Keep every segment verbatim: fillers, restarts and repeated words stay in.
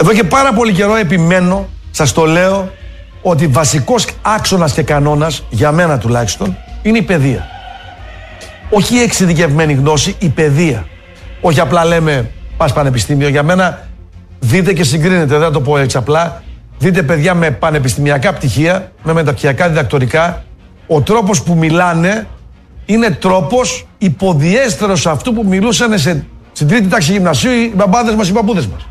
Εδώ και πάρα πολύ καιρό επιμένω, σας το λέω, ότι βασικός άξονας και κανόνας, για μένα τουλάχιστον, είναι η παιδεία. Όχι η εξειδικευμένη γνώση, η παιδεία. Όχι απλά λέμε πας πανεπιστήμιο. Για μένα, δείτε και συγκρίνετε, δεν θα το πω έτσι απλά. Δείτε παιδιά με πανεπιστημιακά πτυχία, με μεταπτυχιακά διδακτορικά. Ο τρόπος που μιλάνε είναι τρόπος υποδιέστερος αυτού που μιλούσαν σε, στην τρίτη τάξη γυμνασίου οι μπαμπάδες μας, οι παππούδες μας.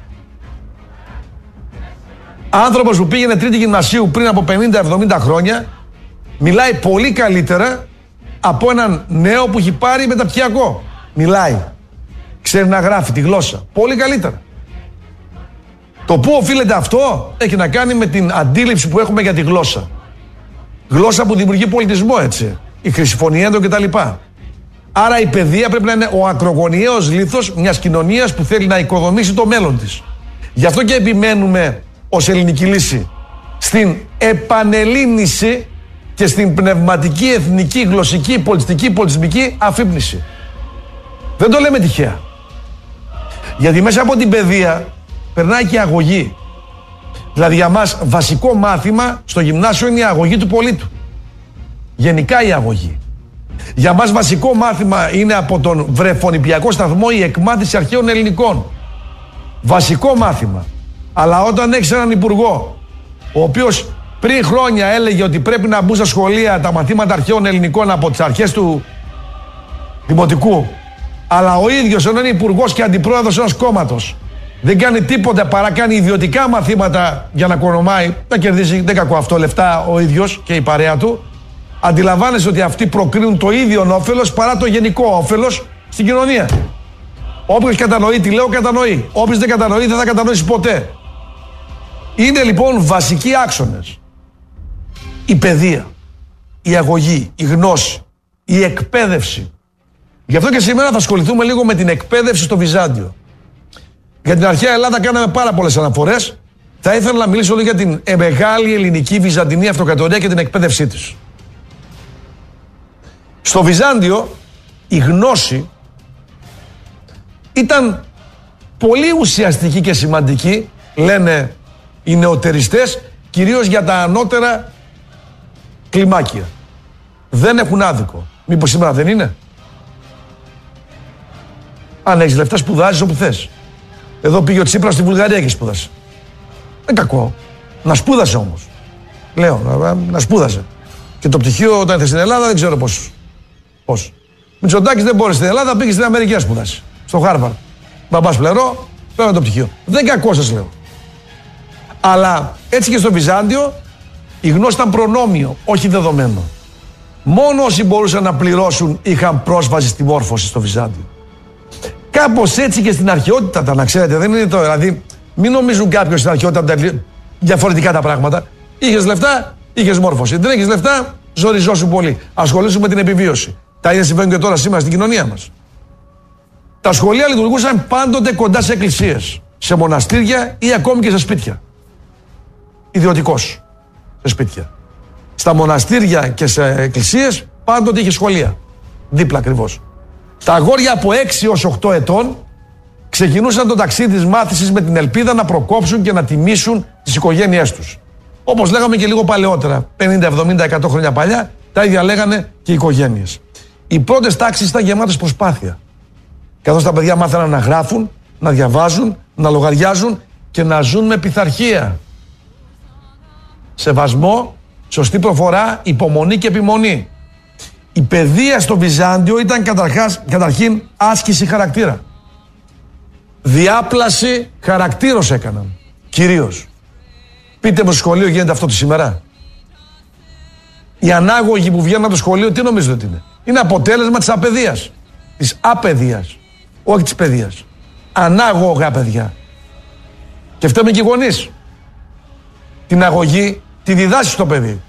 Άνθρωπος που πήγαινε τρίτη γυμνασίου πριν από πενήντα εβδομήντα χρόνια μιλάει πολύ καλύτερα από έναν νέο που έχει πάρει μεταπτυχιακό. Μιλάει. Ξέρει να γράφει τη γλώσσα. Πολύ καλύτερα. Το πού οφείλεται αυτό έχει να κάνει με την αντίληψη που έχουμε για τη γλώσσα. Γλώσσα που δημιουργεί πολιτισμό, έτσι. Η χρυσιφωνιέντο κτλ. Άρα η παιδεία πρέπει να είναι ο ακρογωνιαίος λίθος μιας κοινωνίας που θέλει να οικοδομήσει το μέλλον της. Γι' αυτό και επιμένουμε ως ελληνική λύση στην επανελλήνιση και στην πνευματική, εθνική, γλωσσική, πολιτιστική, πολιτισμική αφύπνιση. Δεν το λέμε τυχαία. Γιατί μέσα από την παιδεία περνάει και η αγωγή. Δηλαδή για μας βασικό μάθημα στο γυμνάσιο είναι η αγωγή του πολίτου. Γενικά η αγωγή. Για μας βασικό μάθημα είναι από τον βρεφονιπιακό σταθμό η εκμάθηση αρχαίων ελληνικών. Βασικό μάθημα. Αλλά όταν έχεις έναν υπουργό ο οποίος πριν χρόνια έλεγε ότι πρέπει να μπουν στα σχολεία τα μαθήματα αρχαίων ελληνικών από τις αρχές του δημοτικού, αλλά ο ίδιος ενώ είναι υπουργός και αντιπρόεδρος ενός κόμματος δεν κάνει τίποτα παρά κάνει ιδιωτικά μαθήματα για να κονομάει, να κερδίσει, δεν κακό αυτό, λεφτά ο ίδιος και η παρέα του, αντιλαμβάνεσαι ότι αυτοί προκρίνουν το ίδιο όφελος παρά το γενικό όφελος στην κοινωνία. Όποιος κατανοεί τι λέω, κατανοεί. Όποιος δεν κατανοεί, δεν θα κατανοήσει ποτέ. Είναι λοιπόν βασικοί άξονες. Η παιδεία, η αγωγή, η γνώση, η εκπαίδευση. Γι' αυτό και σήμερα θα ασχοληθούμε λίγο με την εκπαίδευση στο Βυζάντιο. Για την αρχαία Ελλάδα κάναμε πάρα πολλές αναφορές. Θα ήθελα να μιλήσω λίγο για την μεγάλη ελληνική βυζαντινή αυτοκρατορία και την εκπαίδευσή της. Στο Βυζάντιο η γνώση ήταν πολύ ουσιαστική και σημαντική, λένε οι νεοτεριστές, κυρίως για τα ανώτερα κλιμάκια. Δεν έχουν άδικο. Μήπως σήμερα δεν είναι? Αν έχεις λεφτά σπουδάζεις όπου θες. Εδώ πήγε ο Τσίπρας στη Βουλγαρία και σπούδασε. Δεν κακό. Να σπούδασε όμως. Λέω, να, να σπούδασε. Και το πτυχίο όταν ήρθε στην Ελλάδα δεν ξέρω πώς. Πώς. Μητσοτάκης δεν μπόρεσε στην Ελλάδα, πήγε στην Αμερική να σπουδάσει. Στο Χάρβαρντ. Μπαμπάς πλερό, παίρνω το πτυχίο. Δεν κακό σας λέω. Αλλά έτσι και στο Βυζάντιο η γνώση ήταν προνόμιο, όχι δεδομένο. Μόνο όσοι μπορούσαν να πληρώσουν είχαν πρόσβαση στη μόρφωση στο Βυζάντιο. Κάπως έτσι και στην αρχαιότητα τα να ξέρετε, δεν είναι το, δηλαδή μην νομίζουν κάποιοι στην αρχαιότητα διαφορετικά τα πράγματα. Είχες λεφτά, είχες μόρφωση. Δεν έχεις λεφτά, ζοριζόσουν πολύ. Ασχολήσου με την επιβίωση. Τα ίδια συμβαίνουν και τώρα σήμερα στην κοινωνία μας. Τα σχολεία λειτουργούσαν πάντοτε κοντά σε εκκλησίες, σε μοναστήρια ή ακόμη και σε σπίτια. Ιδιωτικός, σε σπίτια. Στα μοναστήρια και σε εκκλησίες πάντοτε είχε σχολεία. Δίπλα ακριβώς. Τα αγόρια από έξι έως οκτώ ετών ξεκινούσαν το ταξίδι της μάθησης με την ελπίδα να προκόψουν και να τιμήσουν τις οικογένειές τους. Όπως λέγαμε και λίγο παλαιότερα, πενήντα, εβδομήντα, εκατό χρόνια παλιά, τα ίδια λέγανε και οι οικογένειες. Οι πρώτες τάξεις ήταν γεμάτες προσπάθεια. Καθώς τα παιδιά μάθαιναν να γράφουν, να διαβάζουν, να λογαριάζουν και να ζουν με πειθαρχία. Σεβασμό, σωστή προφορά, υπομονή και επιμονή. Η παιδεία στο Βυζάντιο ήταν καταρχάς, καταρχήν άσκηση χαρακτήρα. Διάπλαση χαρακτήρος έκαναν. Κυρίως. Πείτε μου στο σχολείο γίνεται αυτό τη σήμερα. Οι ανάγωγοι που βγαίνουν από το σχολείο τι νομίζετε ότι είναι? Είναι αποτέλεσμα της απαιδείας. Της απαιδείας. Όχι της παιδείας. Ανάγωγα παιδιά. Και φταίμε και οι γονείς. Την αγωγή τη διδάσεις στο παιδί.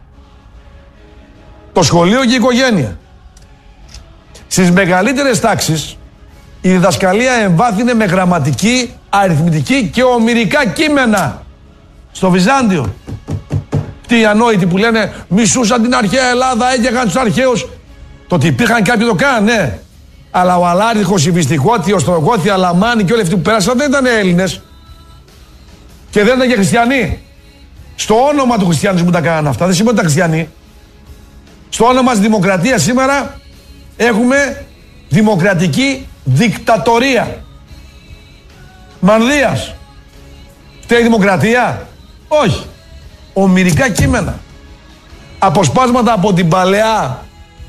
Το σχολείο και η οικογένεια. Στις μεγαλύτερες τάξεις η διδασκαλία εμβάθυνε με γραμματική, αριθμητική και ομηρικά κείμενα. Στο Βυζάντιο. Τι οι ανόητοι που λένε μισούσαν την αρχαία Ελλάδα, έγεγαν τους αρχαίους. Το ότι υπήρχαν κάποιοι το κάνουν, ναι. Αλλά ο Αλάριχος, η Βυστιχώτη, ο Στρογώθη, Αλαμάνη και όλοι αυτοί που πέρασαν δεν ήταν Έλληνες. Και δεν ήταν και χριστιανοί. Στο όνομα του χριστιανισμού τα κάνανε αυτά. Δεν σημαίνει ότι ήταν χριστιανοί. Στο όνομα της δημοκρατίας σήμερα έχουμε δημοκρατική δικτατορία. Μανδύας. Φταίει η δημοκρατία? Όχι. Ομηρικά κείμενα. Αποσπάσματα από την Παλαιά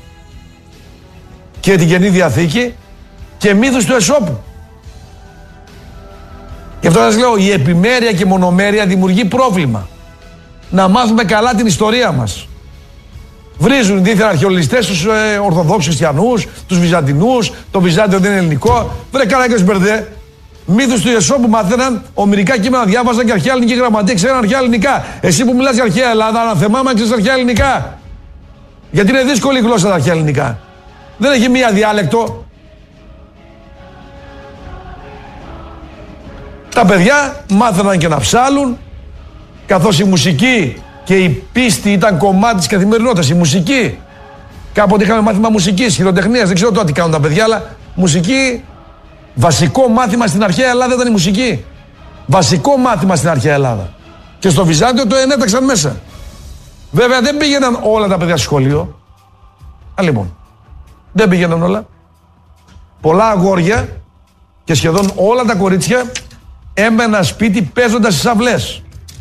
και την Καινή Διαθήκη και μύθους του Εσώπου. Γι' αυτό σας λέω, η επιμέρεια και μονομέρεια δημιουργεί πρόβλημα. Να μάθουμε καλά την ιστορία μας. Βρίζουν οι δίθεν αρχαιολογιστές τους ε, Ορθοδόξους Χριστιανούς, τους Βυζαντινούς, το Βυζάντιο δεν είναι ελληνικό. Βρε καλά και μπερδέ. Μύθους του Εσώπου μάθαιναν, ομηρικά κείμενα διάβαζαν και αρχαία ελληνική γραμματεία, ξέραν αρχαία ελληνικά. Εσύ που μιλάς για αρχαία Ελλάδα, αναθεμάμαι να ξέρεις αρχαία ελληνικά. Γιατί είναι δύσκολη η γλώσσα τα αρχαία ελληνικά. Δεν έχει μία διάλεκτο. Τα παιδιά μάθαιναν και να ψάλουν, καθώς η μουσική και η πίστη ήταν κομμάτι της καθημερινότητας. Η μουσική. Κάποτε είχαμε μάθημα μουσικής, χειροτεχνίας, δεν ξέρω τώρα τι κάνουν τα παιδιά, αλλά μουσική, βασικό μάθημα στην αρχαία Ελλάδα ήταν η μουσική. Βασικό μάθημα στην αρχαία Ελλάδα. Και στο Βυζάντιο το ενέταξαν μέσα. Βέβαια δεν πήγαιναν όλα τα παιδιά στο σχολείο. Α, λοιπόν. Δεν πήγαιναν όλα. Πολλά αγόρια και σχεδόν όλα τα κορίτσια έμεναν σπίτι παίζοντας στις αυλές.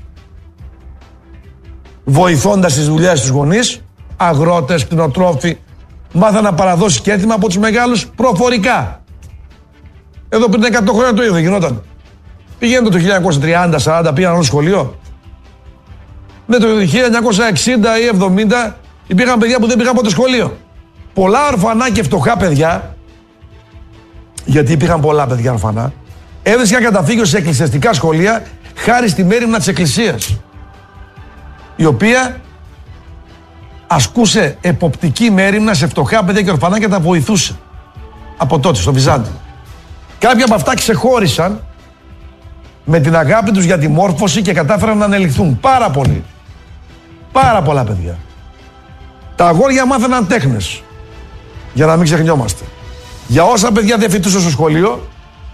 Βοηθώντας τις δουλειές τους γονείς, αγρότες, κτηνοτρόφοι, μάθανε παραδόσεις και έθιμα από τους μεγάλους προφορικά. Εδώ πριν εκατό χρόνια το ίδιο γινόταν. Πήγαινε το χίλια εννιακόσια τριάντα σαράντα, πήγαν όλο σχολείο. Με το χίλια εννιακόσια εξήντα ή εβδομήντα υπήρχαν παιδιά που δεν πήγαν από το σχολείο. Πολλά ορφανά και φτωχά παιδιά, γιατί υπήρχαν πολλά παιδιά ορφανά, έβρισκαν καταφύγιο σε εκκλησιαστικά σχολεία χάρη στη μέριμνα της Εκκλησίας, η οποία ασκούσε εποπτική μέριμνα σε φτωχά παιδιά και ορφανά και τα βοηθούσε από τότε στο Βυζάντιο. Κάποια από αυτά ξεχώρισαν με την αγάπη τους για τη μόρφωση και κατάφεραν να ανελιχθούν. Πάρα πολλοί. Πάρα πολλά παιδιά. Τα αγόρια μάθαιναν τέχνες. Για να μην ξεχνιόμαστε. Για όσα παιδιά δεν φοιτούσαν στο σχολείο,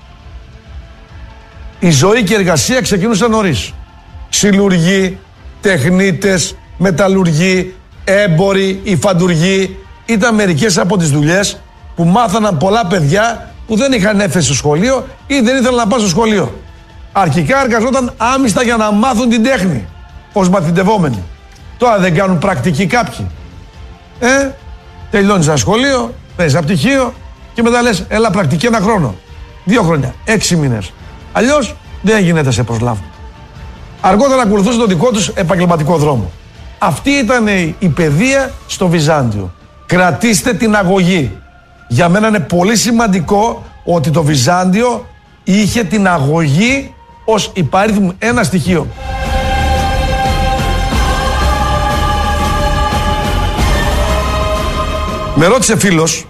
η ζωή και η εργασία ξεκινούσαν νωρίς. Ξυλουργοί, τεχνίτες, μεταλλουργοί, έμποροι, υφαντουργοί. Ήταν μερικές από τις δουλειές που μάθαναν πολλά παιδιά που δεν είχαν έφεση στο σχολείο ή δεν ήθελαν να πάνε στο σχολείο. Αρχικά εργαζόταν άμυστα για να μάθουν την τέχνη, ως μαθητευόμενοι. Τώρα δεν κάνουν πρακτική κάποιοι. Ε, τελειώνεις ένα σχολείο, παίρνεις ένα πτυχίο και μετά λες, έλα πρακτική ένα χρόνο. Δύο χρόνια, έξι μήνες. Αλλιώς δεν γίνεται σε προσλάβουν. Αργότερα ακολουθούσε τον δικό τους επαγγελματικό δρόμο. Αυτή ήταν η παιδεία στο Βυζάντιο. Κρατήστε την αγωγή. Για μένα είναι πολύ σημαντικό ότι το Βυζάντιο είχε την αγωγή ως υπαρίθμο ένα στοιχείο. Με ρώτησε φίλος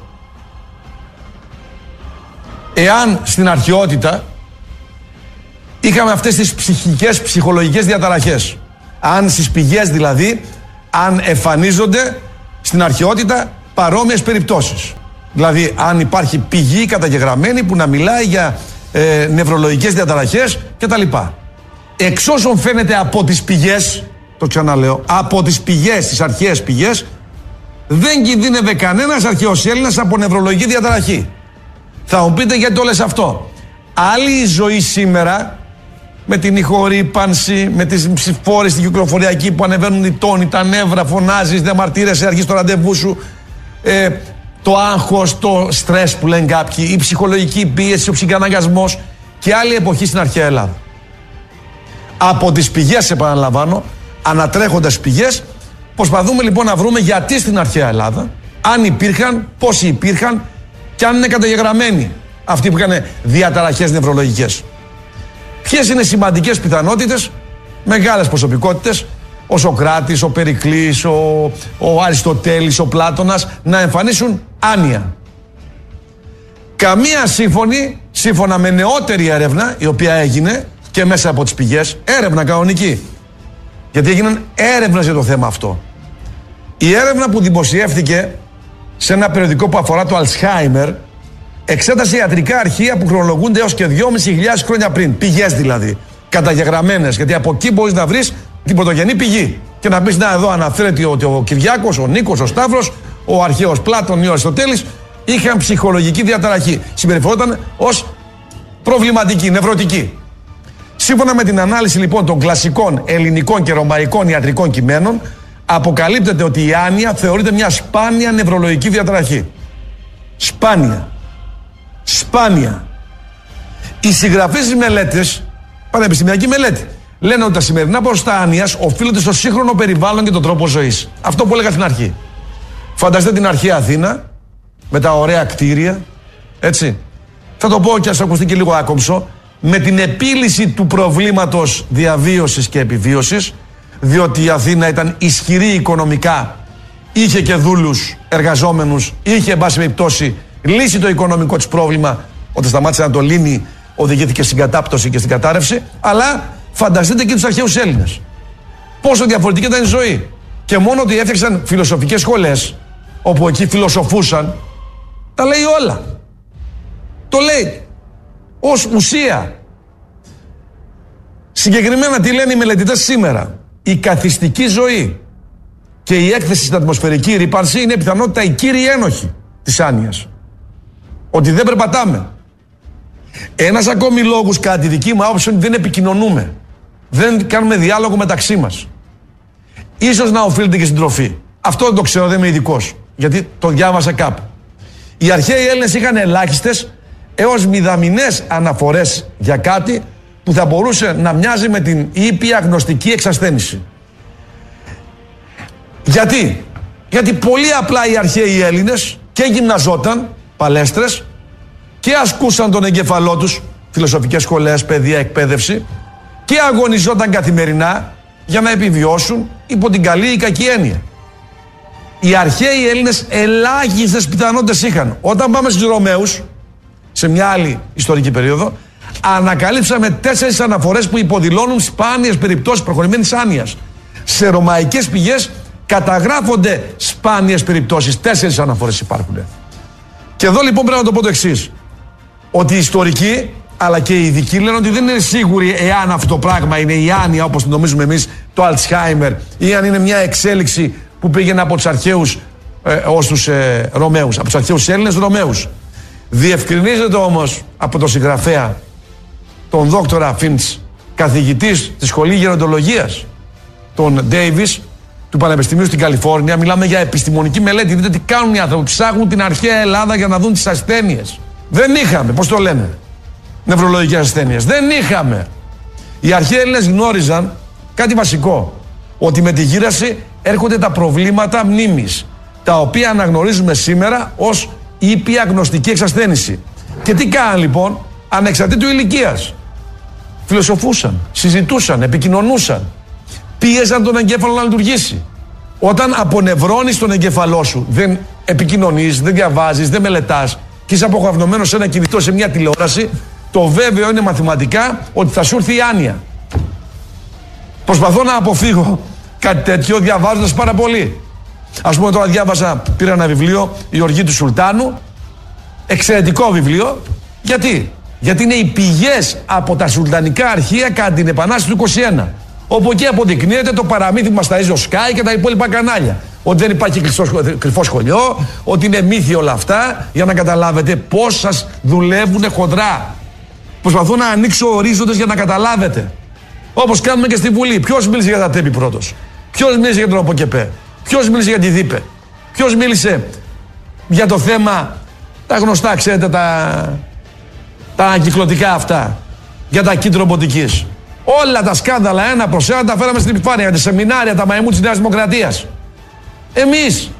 εάν στην αρχαιότητα είχαμε αυτές τις ψυχικές, ψυχολογικές διαταραχές. Αν στις πηγές δηλαδή, αν εμφανίζονται στην αρχαιότητα παρόμοιες περιπτώσεις. Δηλαδή αν υπάρχει πηγή καταγεγραμμένη που να μιλάει για ε, νευρολογικές διαταραχές κτλ. Εξ όσων φαίνεται από τις πηγές, το ξαναλέω, από τις πηγές, τις αρχαίες πηγές, δεν κινδύνευε κανένας αρχαίος Έλληνας από νευρολογική διαταραχή. Θα μου πείτε γιατί το λες αυτό. Άλλη η ζωή σήμερα, με την ηχορύπανση, με τις ψηφόρες στην κυκλοφοριακή που ανεβαίνουν οι τόνοι, τα νεύρα, φωνάζεις, δεν μαρτύρεσαι, αρχίζεις το ραντεβού σου, ε, το άγχος, το στρες που λένε κάποιοι, η ψυχολογική πίεση, ο ψυχαναγκασμός και άλλη εποχή στην αρχαία Ελλάδα. Από τις πηγές, επαναλαμβάνω, ανατρέχοντας πηγές, προσπαθούμε λοιπόν να βρούμε γιατί στην αρχαία Ελλάδα, αν υπήρχαν, πόσοι υπήρχαν και αν είναι καταγεγραμμένοι αυτοί που είχαν διαταραχές νευρολογικές. Ποιες είναι σημαντικές πιθανότητες, μεγάλες προσωπικότητες, ο Σωκράτης, ο Περικλής, ο, ο Αριστοτέλης, ο Πλάτωνας, να εμφανίσουν άνοια. Καμία σύμφωνη, σύμφωνα με νεότερη έρευνα, η οποία έγινε και μέσα από τις πηγές, έρευνα κανονική. Γιατί έγιναν έρευνες για το θέμα αυτό. Η έρευνα που δημοσιεύτηκε σε ένα περιοδικό που αφορά το Αλτσχάιμερ εξέτασε ιατρικά αρχεία που χρονολογούνται έως και δυόμισι χιλιάδες χρόνια πριν. Πηγές δηλαδή. καταγεγραμμένες, γιατί από εκεί μπορείς να βρεις την πρωτογενή πηγή και να πεις να εδώ αναφέρεται ότι ο Κυριάκος, ο Νίκος, ο Σταύρος, ο αρχαίος Πλάτων ή ο Αριστοτέλης είχαν ψυχολογική διαταραχή. Συμπεριφερόταν ως προβληματική, νευρωτική. Σύμφωνα με την ανάλυση λοιπόν των κλασικών ελληνικών και ρωμαϊκών ιατρικών κειμένων, αποκαλύπτεται ότι η άνοια θεωρείται μια σπάνια νευρολογική διαταραχή. Σπάνια. Σπάνια. Οι συγγραφείς της μελέτης, πανεπιστημιακή μελέτη, λένε ότι τα σημερινά ποσοστά άνοιας οφείλονται στο σύγχρονο περιβάλλον και τον τρόπο ζωής. Αυτό που έλεγα στην αρχή. Φανταστείτε την αρχαία Αθήνα, με τα ωραία κτίρια, έτσι. Θα το πω και ας ακουστεί και λίγο άκομψο, με την επίλυση του προβλήματος διαβίωσης και επιβίωσης, διότι η Αθήνα ήταν ισχυρή οικονομικά, είχε και δούλους εργαζόμενους, είχε εν πάση περιπτώσει λύσει το οικονομικό της πρόβλημα. Όταν σταμάτησε να το λύνει, οδηγήθηκε στην κατάπτωση και στην κατάρρευση. Αλλά φανταστείτε και τους αρχαίους Έλληνες. Πόσο διαφορετική ήταν η ζωή. Και μόνο ότι έφτιαξαν φιλοσοφικές σχολές, όπου εκεί φιλοσοφούσαν, τα λέει όλα. Το λέει ως ουσία. Συγκεκριμένα τι λένε οι μελετητές σήμερα? Η καθιστική ζωή και η έκθεση στην ατμοσφαιρική ρύπανση είναι πιθανότητα η κύριοι ένοχοι της άνοιας. Ότι δεν περπατάμε. Ένας ακόμη λόγος, κατά τη δική μου άποψη, είναι ότι δεν επικοινωνούμε. Δεν κάνουμε διάλογο μεταξύ μας. Ίσως να οφείλεται και στην τροφή. Αυτό δεν το ξέρω, δεν είμαι ειδικός, γιατί το διάβασα κάπου. Οι αρχαίοι Έλληνες είχαν ελάχιστες έως μηδαμινές αναφορές για κάτι που θα μπορούσε να μοιάζει με την ήπια γνωστική εξασθένηση. Γιατί? Γιατί πολύ απλά οι αρχαίοι Έλληνες και γυμναζόταν, παλέστρες, και ασκούσαν τον εγκεφαλό τους, φιλοσοφικές σχολές, παιδεία, εκπαίδευση, και αγωνιζόταν καθημερινά για να επιβιώσουν υπό την καλή ή κακή έννοια. Οι αρχαίοι Έλληνες ελάχιστες πιθανότητες είχαν. Όταν πάμε στους Ρωμαίους, σε μια άλλη ιστορική περίοδο, ανακαλύψαμε τέσσερις αναφορές που υποδηλώνουν σπάνιες περιπτώσεις προχωρημένης άνοιας. Σε ρωμαϊκές πηγές καταγράφονται σπάνιες περιπτώσεις. Τέσσερις αναφορές υπάρχουν. Και εδώ λοιπόν πρέπει να το πω το εξής. Ότι οι ιστορικοί αλλά και οι ειδικοί λένε ότι δεν είναι σίγουροι εάν αυτό το πράγμα είναι η άνοια όπως το νομίζουμε εμείς, το Αλτσχάιμερ, ή αν είναι μια εξέλιξη που πήγαινε από τους αρχαίους ε, ως τους ε, Ρωμαίους, από τους αρχαίους Έλληνες Ρωμαίους. Διευκρινίζεται όμως από τον συγγραφέα, τον δόκτορα Φίντς, καθηγητής της Σχολής Γεροντολογίας, τον Ντέιβις, του Πανεπιστημίου στην Καλιφόρνια. Μιλάμε για επιστημονική μελέτη. Δείτε τι κάνουν οι άνθρωποι. Ψάχνουν την αρχαία Ελλάδα για να δουν τις ασθένειες. Δεν είχαμε, πώς το λένε, νευρολογικές ασθένειες. Δεν είχαμε. Οι αρχαίοι Έλληνες γνώριζαν κάτι βασικό. Ότι με τη γύραση έρχονται τα προβλήματα μνήμης, τα οποία αναγνωρίζουμε σήμερα ως ήπια γνωστική εξασθένηση. Και τι κάναν λοιπόν, ανεξαρτήτου ηλικίας? Φιλοσοφούσαν, συζητούσαν, επικοινωνούσαν. Πίεζαν τον εγκέφαλο να λειτουργήσει. Όταν απονευρώνεις τον εγκέφαλό σου, δεν επικοινωνείς, δεν διαβάζεις, δεν μελετάς και είσαι αποχαυνομένος σε ένα κινητό, σε μια τηλεόραση, το βέβαιο είναι μαθηματικά ότι θα σου έρθει η άνοια. Προσπαθώ να αποφύγω κάτι τέτοιο διαβάζοντας πάρα πολύ. Ας πούμε, τώρα διάβασα, πήρα ένα βιβλίο, η Οργή του Σουλτάνου, εξαιρετικό βιβλίο. Γιατί? Γιατί είναι οι πηγές από τα σουλτανικά αρχεία κατά την Επανάσταση του είκοσι ένα. Όπου εκεί αποδεικνύεται το παραμύθι που μας ταΐζει ο Sky και τα υπόλοιπα κανάλια. Ότι δεν υπάρχει κρυφό σχολείο, ότι είναι μύθι όλα αυτά, για να καταλάβετε πώς σας δουλεύουν χοντρά. Προσπαθώ να ανοίξω ορίζοντες για να καταλάβετε. Όπως κάνουμε και στη Βουλή. Ποιος μίλησε για τα τέπη πρώτος? Ποιος μίλησε για τον ΟΠΟΚΕΠΕ? Ποιος μίλησε για τη ΔΥΠΕ? Ποιος μίλησε για το θέμα, τα γνωστά ξέρετε, τα, τα ανακυκλωτικά αυτά, για τα kit ρομποτικής? Όλα τα σκάνδαλα ένα προς ένα τα φέραμε στην επιφάνεια, για τα σεμινάρια, τα μαϊμού της Νέας Δημοκρατίας. Εμείς.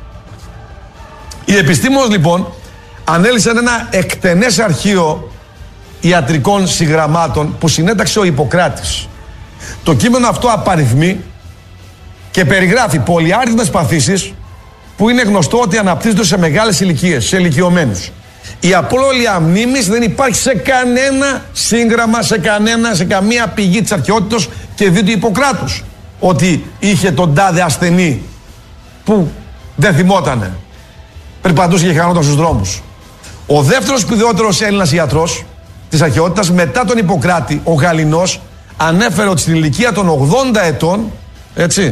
Οι επιστήμονες λοιπόν ανέλησαν ένα εκτενές αρχείο ιατρικών συγγραμμάτων που συνέταξε ο Ιπποκράτης. Το κείμενο αυτό απαριθμεί και περιγράφει πολυάριθμες παθήσεις που είναι γνωστό ότι αναπτύσσονται σε μεγάλες ηλικίες, σε ηλικιωμένους. Η απώλεια μνήμης δεν υπάρχει σε κανένα σύγγραμμα, σε κανένα, σε καμία πηγή της αρχαιότητος και δι' του Ιπποκράτους ότι είχε τον τάδε ασθενή που δεν θυμότανε, περπατούσε και χανόταν στους δρόμους. Ο δεύτερος σπουδαιότερος Έλληνας ιατρός της αρχαιότητας μετά τον Ιπποκράτη, ο Γαληνός, ανέφερε ότι στην ηλικία των ογδόντα ετών, έτσι,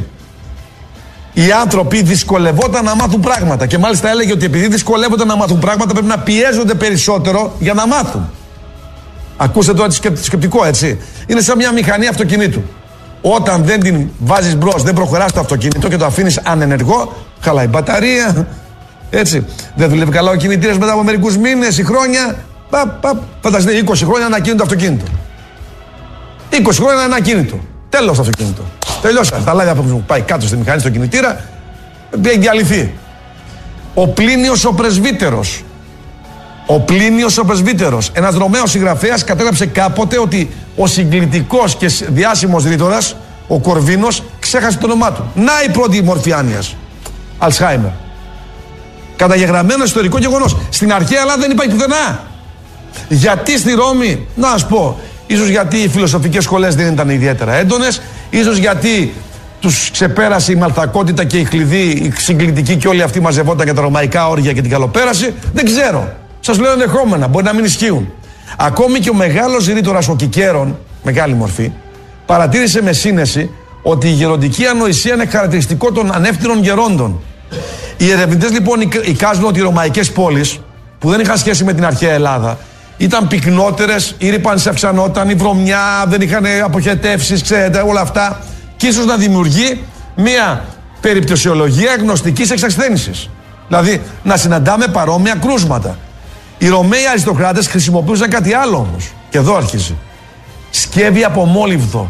οι άνθρωποι δυσκολευόταν να μάθουν πράγματα. Και μάλιστα έλεγε ότι επειδή δυσκολεύονται να μάθουν πράγματα, πρέπει να πιέζονται περισσότερο για να μάθουν. Ακούστε τώρα το σκεπτικό, έτσι. Είναι σαν μια μηχανή αυτοκινήτου. Όταν δεν την βάζεις μπρος, δεν προχωράς το αυτοκίνητο και το αφήνεις ανενεργό, χαλάει μπαταρία. Έτσι. Δεν δουλεύει καλά ο κινητήρας μετά από μερικούς μήνες ή χρόνια. Πα, πα, φανταστείτε, είκοσι χρόνια να ακίνητο αυτοκίνητο. είκοσι χρόνια ένα ακίνητο. Τέλος το αυτοκίνητο. Τελειώσαν. Τα λάδια που πάει κάτω στη μηχανή, στο κινητήρα, έχει διαλυθεί. Ο Πλίνιος ο Πρεσβύτερος. Ο Πλίνιος ο Πρεσβύτερος. Ένας Ρωμαίος συγγραφέας κατέγραψε κάποτε ότι ο συγκλητικός και διάσημος ρήτορας, ο Κορβίνος, ξέχασε το όνομά του. Να η πρώτη μορφή άνοιας. Αλσχάιμερ. Καταγεγραμμένο ιστορικό γεγονός. Στην αρχαία Ελλάδα δεν υπάρχει πουθενά. Γιατί στη Ρώμη, να σας πω, ίσως γιατί οι φιλοσοφικές σχολές δεν ήταν ιδιαίτερα έντονες, ίσως γιατί τους ξεπέρασε η μαλθακότητα και η χλειδί, η συγκλητική και όλοι αυτοί μαζευόταν για τα ρωμαϊκά όρια και την καλοπέραση. Δεν ξέρω. Σας λέω ενδεχόμενα, μπορεί να μην ισχύουν. Ακόμη και ο μεγάλος ρήτορας ο Κικέρον, μεγάλη μορφή, παρατήρησε με σύνεση ότι η γεροντική ανοησία είναι χαρακτηριστικό των ανεύθυνων γερόντων. Οι ερευνητές λοιπόν εικάζουν ότι οι ρωμαϊκές πόλεις, που δεν είχαν σχέση με την αρχαία Ελλάδα, ήταν πυκνότερες, η ρήπανση αυξανόταν, η βρωμιά, δεν είχαν αποχετεύσεις, ξέρετε, όλα αυτά. Και ίσως να δημιουργεί μια περιπτωσιολογία γνωστικής εξασθένησης. Δηλαδή να συναντάμε παρόμοια κρούσματα. Οι Ρωμαίοι αριστοκράτες χρησιμοποιούσαν κάτι άλλο όμως. Και εδώ αρχίζει. Σκεύη από μόλιβδο.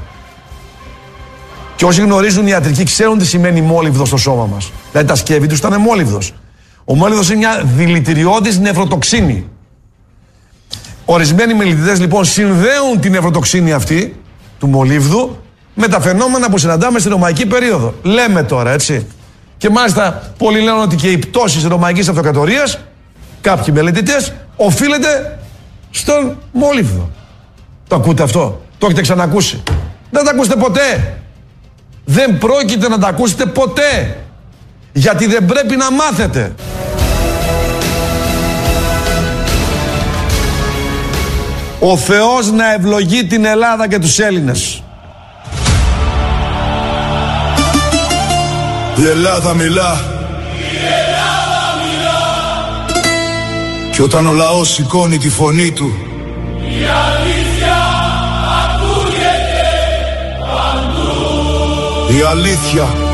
Και όσοι γνωρίζουν ιατρική ξέρουν τι σημαίνει μόλιβδο στο σώμα μας. Δηλαδή τα σκεύη τους ήταν μόλιβδος. Ο μόλιβδος είναι μια δηλητηριώδης νευροτοξίνη. Ορισμένοι μελετητές λοιπόν συνδέουν την νευροτοξίνη αυτή του μολύβδου με τα φαινόμενα που συναντάμε στη ρωμαϊκή περίοδο. Λέμε τώρα, έτσι. Και μάλιστα πολλοί λένε ότι και η πτώση της ρωμαϊκής αυτοκρατορίας, κάποιοι μελετητές, οφείλεται στον μόλιβδο. Το ακούτε αυτό? Το έχετε ξανακούσει? Δεν τα ακούσετε ποτέ. Δεν πρόκειται να τα ακούσετε ποτέ. Γιατί δεν πρέπει να μάθετε. Ο Θεός να ευλογεί την Ελλάδα και τους Έλληνες. Η Ελλάδα μιλά. Η Ελλάδα μιλά. Και όταν ο λαός σηκώνει τη φωνή του, η αλήθεια ακούγεται παντού. Η αλήθεια